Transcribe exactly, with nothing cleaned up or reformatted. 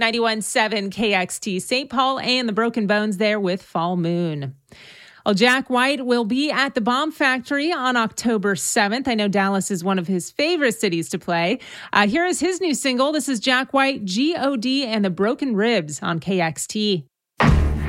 ninety-one point seven K X T Saint Paul and the Broken Bones there with Fall Moon. Well, Jack White will be at the Bomb Factory on October seventh. I know Dallas is one of his favorite cities to play. Uh, here is his new single. This is Jack White, G O D and the Broken Ribs on K X T.